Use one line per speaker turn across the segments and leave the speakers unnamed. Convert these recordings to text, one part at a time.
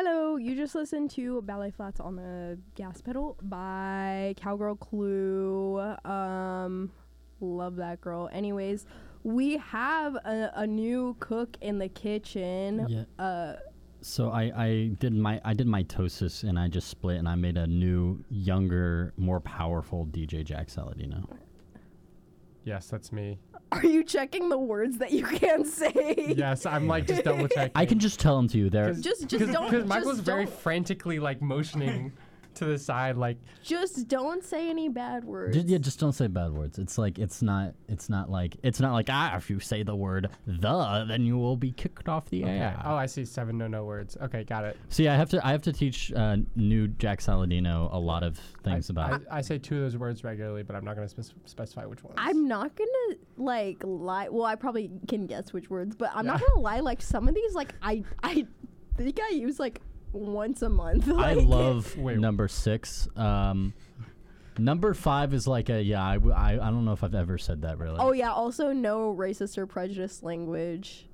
Hello, you just listened to Ballet Flats on the Gas Pedal by Cowgirl Clue. Love that girl. Anyways, we have a new cook in the kitchen.
Yeah. So I did mitosis and I just split and I made a new, younger, more powerful DJ Jack Saladino.
Yes, that's me.
Are you checking the words that you can't say?
Yes, I'm like just double checking.
I can just tell them to you. They're
Just don't.
Because Michael's
just
very
don't-
frantically like motioning to the side, like
Just don't say any bad words.
just don't say bad words. It's like it's not like if you say the word the, then you will be kicked off the air.
Oh, I see 7 no words. Okay, got it.
See, I have to teach new Jack Saladino a lot of things about.
I say 2 of those words regularly, but I'm not going to specify which ones.
I'm not gonna like lie. Well, I probably can guess which words, but I'm not gonna lie. Like some of these, like I think I use like once a month.
I
Like,
love
Wait.
number 6. Number 5 is like I don't know if I've ever said that really.
Oh yeah. Also, no racist or prejudiced language.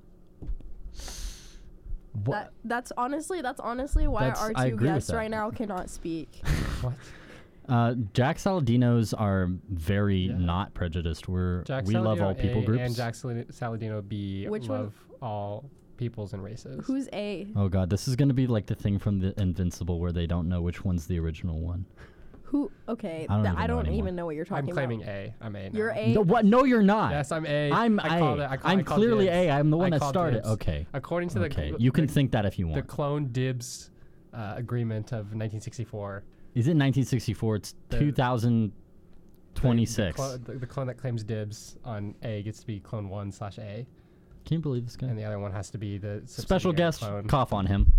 What?
That's honestly why our
I
two
agree with
guests
that.
right now cannot speak.
What?
Jack Saladinos are very
Yeah.
not prejudiced. We
Saladino
love all people
A
groups.
and Jack Saladino B
Which one?
love all peoples and races.
Who's A?
Oh god, this is gonna be like the thing from the Invincible where they don't know which one's the original one.
Who? Okay,
I don't even
I
know
don't
anymore.
even know what you're
I'm
talking
claiming
about.
A. I'm A now.
You're A.
No, what? No, you're not.
Yes, I'm A.
I'm
I
A.
called it.
I'm
I called
clearly
dibs.
A. I'm the one
I
that
called
started.
dibs.
Okay.
According to
Okay.
the
You can
the,
think that if you
the
want.
clone dibs agreement of 1964.
Is it 1964? It's
The-
2026.
The clone that claims dibs on A gets to be clone 1/A,
Can you believe this guy?
and the other one has to be the
Special
subsidiary
guest,
clone.
cough on him.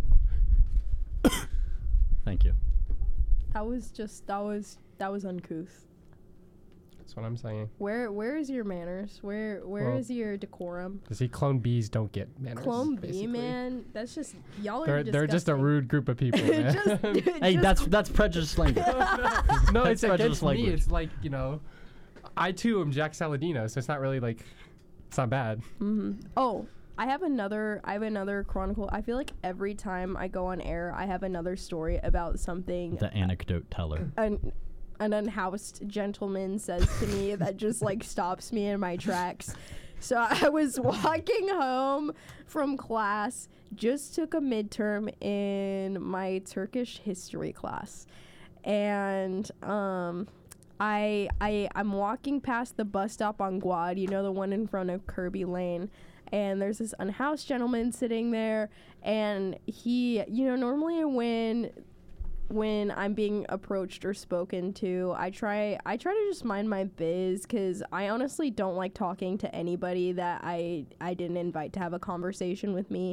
Thank you.
That was uncouth.
That's what I'm saying.
Where is your manners? Where
Well,
is your decorum?
You see, clone Bs don't get manners.
Clone B,
basically.
man. That's just y'all
They're
are
just a
disgusting.
rude group of people, man.
Hey,
Just-
that's prejudiced language.
No,
That's
it's against
prejudiced
me.
language.
It's like, I too am Jack Saladino, so it's not really like, it's not bad.
Oh, I have another chronicle. I feel like every time I go on air, I have another story about something
The anecdote teller.
an unhoused gentleman says to me that just like stops me in my tracks. So I was walking home from class, just took a midterm in my Turkish history class, and I'm walking past the bus stop on Guad, the one in front of Kirby Lane. And there's this unhoused gentleman sitting there, and he, normally when I'm being approached or spoken to, I try to just mind my biz, because I honestly don't like talking to anybody that I didn't invite to have a conversation with me.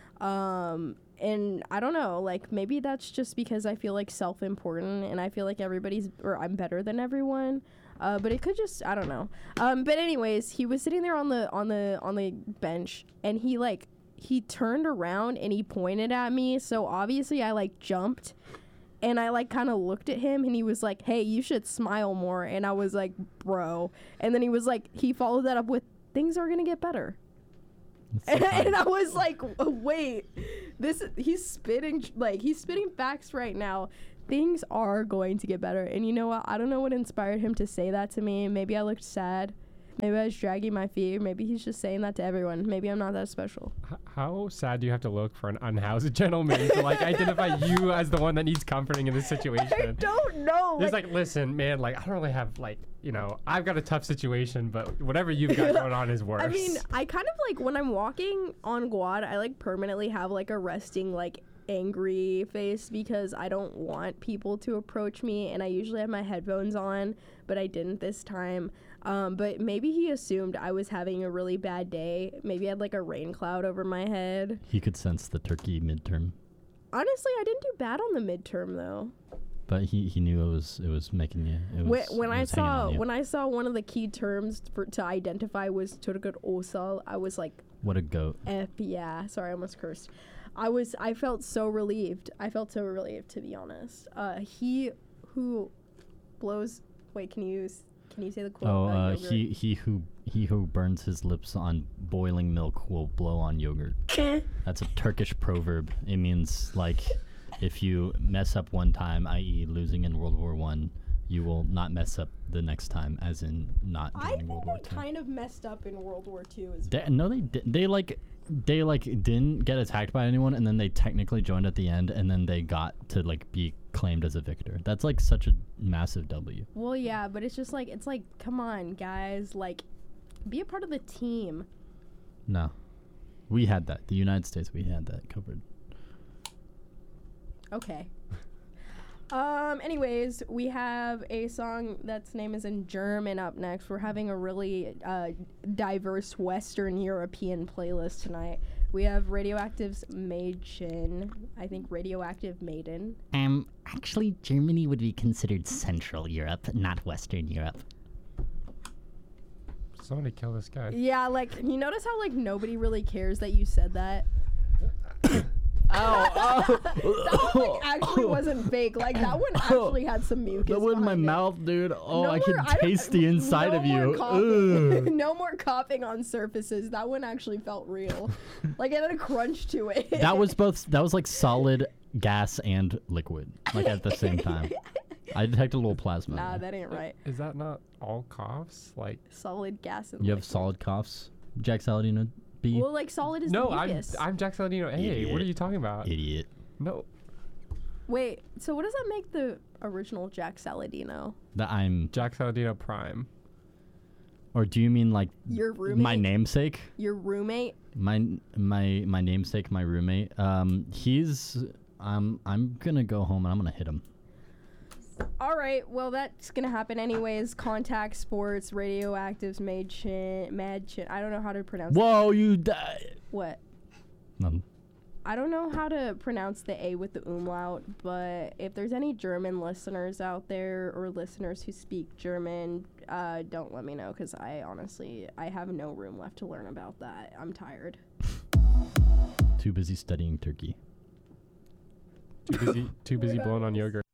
And I don't know, like maybe that's just because I feel like self-important and I feel like I'm better than everyone. But it could just, I don't know. But anyways, he was sitting there on the bench, and he turned around and he pointed at me. So obviously I jumped, and I kind of looked at him, and he was like, "Hey, you should smile more." And I was like, "Bro." And then he followed that up with, "Things are gonna get better." And I was like, "Wait, he's spitting facts right now. Things are going to get better." And you know what? I don't know what inspired him to say that to me. Maybe I looked sad. Maybe I was dragging my feet. Maybe he's just saying that to everyone. Maybe I'm not that special.
How sad do you have to look for an unhoused gentleman to identify you as the one that needs comforting in this situation?
I don't know.
He's like, "Listen, man, I don't really have I've got a tough situation, but whatever you've got going on is worse."
I mean, I kind of when I'm walking on Guad, I permanently have a resting angry face, because I don't want people to approach me, and I usually have my headphones on, but I didn't this time. But maybe he assumed I was having a really bad day. Maybe I had a rain cloud over my head.
He could sense the turkey midterm,
Honestly, I didn't do bad on the midterm though.
but he knew it was making you.
When I saw one of the key terms to identify was Turgut Özal, I was like,
What a goat.
F yeah. Sorry, I almost cursed. I felt so relieved. To be honest. He who blows. Wait, can you Can you say the quote?
Oh,
about yogurt?
he who burns his lips on boiling milk will blow on yogurt. That's a Turkish proverb. It means like if you mess up one time, i.e., losing in World War I, you will not mess up the next time, as in not
I
joining
think
World War
they
II.
kind of messed up in World War II as
They,
well.
no, they di- they like didn't get attacked by anyone, and then they technically joined at the end, and then they got to like be claimed as a victor. That's like such a massive W.
Well, yeah, but it's just like, it's like, come on, guys, like, be a part of the team.
No, we had that. The United States, we had that covered.
Okay. Anyways, we have a song that's name is in German up next. We're having a really diverse Western European playlist tonight. We have Radioactive's Mädchen. I think Radioactive Maiden.
Actually, Germany would be considered Central Europe, not Western Europe.
Somebody kill this guy.
Yeah, like, you notice how, like, nobody really cares that you said that? That one, like, actually wasn't fake. Like, that one actually had some mucus
That was in my
behind it.
mouth, dude. Oh,
No
I
more-
can
don't-
taste the inside
no
of
more
you.
coughing.
Ugh.
No more coughing on surfaces. That one actually felt real. Like, it had a crunch to it.
That was both. That was like solid gas and liquid, like at the same time. I detected a little plasma.
Nah,
there.
that ain't right.
Is that not all coughs? Like,
Solid gas and
You have
liquid.
solid coughs, Jack Saladino B.
Well, like, solid is
no,
the
I'm
mucus.
Jack Saladino A. What
Idiot.
are you talking about?
Idiot.
No.
Wait, so what does that make the original Jack Saladino?
That I'm.
Jack Saladino Prime.
Or do you mean like
Your roommate?
my namesake?
Your roommate?
My namesake, my roommate. He's. I'm gonna go home and I'm gonna hit him.
All right, well, that's going to happen anyways. Contact Sports, Radioactive's Mädchen. I don't know how to pronounce it.
Whoa, you died.
What?
Nothing.
I don't know how to pronounce the A with the umlaut, but if there's any German listeners out there or listeners who speak German, don't let me know, because I have no room left to learn about that. I'm tired.
Too busy studying Turkey.
Too busy blowing on yogurt.